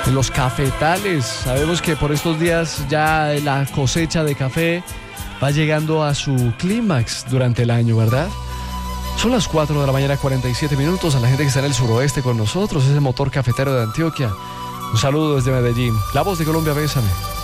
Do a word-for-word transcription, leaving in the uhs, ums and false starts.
los cafetales. Sabemos que por estos días ya la cosecha de café va llegando a su clímax durante el año, ¿verdad? Son las cuatro de la mañana, cuarenta y siete minutos. A la gente que está en el suroeste con nosotros, ese motor cafetero de Antioquia, un saludo desde Medellín. La Voz de Colombia, bésame.